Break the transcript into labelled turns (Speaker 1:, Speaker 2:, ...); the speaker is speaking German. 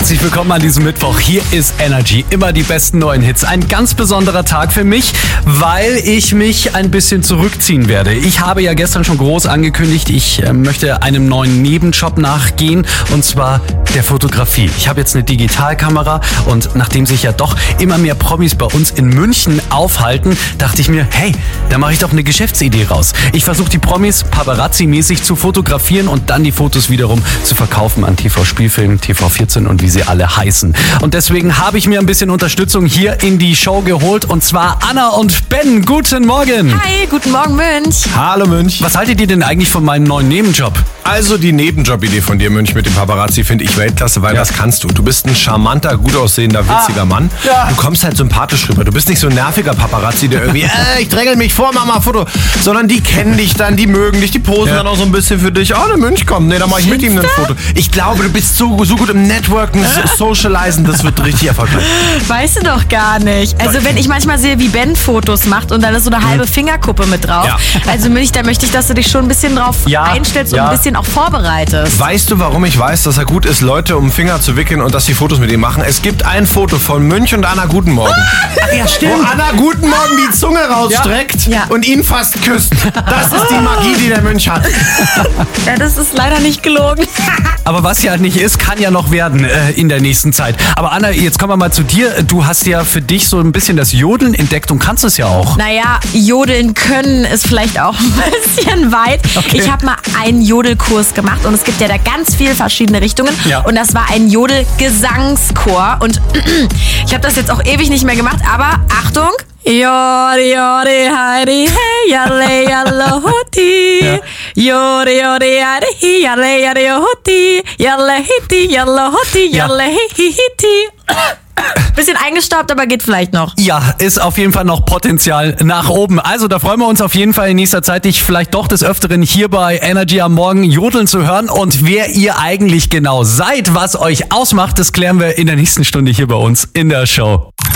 Speaker 1: Herzlich willkommen an diesem Mittwoch. Hier ist Energy. Immer die besten neuen Hits. Ein ganz besonderer Tag für mich, weil ich mich ein bisschen zurückziehen werde. Ich habe ja gestern schon groß angekündigt, ich möchte einem neuen Nebenjob nachgehen, und zwar der Fotografie. Ich habe jetzt eine Digitalkamera und nachdem sich ja doch immer mehr Promis bei uns in München aufhalten, dachte ich mir, hey, da mache ich doch eine Geschäftsidee raus. Ich versuche die Promis Paparazzi-mäßig zu fotografieren und dann die Fotos wiederum zu verkaufen an TV-Spielfilm, TV14 und wie sie alle heißen. Und deswegen habe ich mir ein bisschen Unterstützung hier in die Show geholt, und zwar Anna und Ben. Guten Morgen.
Speaker 2: Hi, guten Morgen Münch.
Speaker 3: Hallo Münch.
Speaker 1: Was haltet ihr denn eigentlich von meinem neuen Nebenjob?
Speaker 3: Also die Nebenjobidee von dir, Münch, mit dem Paparazzi finde ich Weltklasse, weil das kannst du. Du bist ein charmanter, gut aussehender, witziger Mann.
Speaker 1: Ja.
Speaker 3: Du kommst halt sympathisch rüber. Du bist nicht so ein nerviger Paparazzi, der irgendwie, ich drängel mich vor, mach mal ein Foto. Sondern die kennen dich dann, die mögen dich, die posen dann auch so ein bisschen für dich. Oh, der Münch kommt, nee, dann mach ich mit ihm ein Foto. Ich glaube, du bist so gut im Networken, Socializen, das wird richtig erfolgreich.
Speaker 2: Weißt du doch gar nicht. Also wenn ich manchmal sehe, wie Ben Fotos macht und dann ist so eine halbe Fingerkuppe mit drauf. Ja. Also Münch, da möchte ich, dass du dich schon ein bisschen drauf einstellst und ein bisschen auch vorbereitest.
Speaker 3: Weißt du, warum ich weiß, dass er gut ist, Leute um den Finger zu wickeln und dass sie Fotos mit ihm machen? Es gibt ein Foto von Münch und Anna Guten Morgen.
Speaker 1: Ach ja, stimmt.
Speaker 3: Wo Anna Guten Morgen die Zunge rausstreckt und ihn fast küsst. Das ist die Magie, die der Münch hat.
Speaker 2: Ja, das ist leider nicht gelogen.
Speaker 1: Aber was ja nicht ist, kann ja noch werden in der nächsten Zeit. Aber Anna, jetzt kommen wir mal zu dir. Du hast ja für dich so ein bisschen das Jodeln entdeckt und kannst es ja auch.
Speaker 2: Naja, jodeln können ist vielleicht auch ein bisschen weit. Okay. Ich habe mal einen Jodelkurs gemacht und es gibt ja da ganz viele verschiedene Richtungen. Ja. Und das war ein Jodelgesangschor. Und ich habe das jetzt auch ewig nicht mehr gemacht, aber Achtung! Jori, jori, heidi, hey, yale, yale, hoti. Jori, jori, heidi, yale, yale, hoti. Yale, hiti, yale, hoti, yale, hiti. Bisschen eingestaubt, aber geht vielleicht noch.
Speaker 1: Ja, ist auf jeden Fall noch Potenzial nach oben. Also da freuen wir uns auf jeden Fall in nächster Zeit, dich vielleicht doch des Öfteren hier bei Energy am Morgen jodeln zu hören. Und wer ihr eigentlich genau seid, was euch ausmacht, das klären wir in der nächsten Stunde hier bei uns in der Show.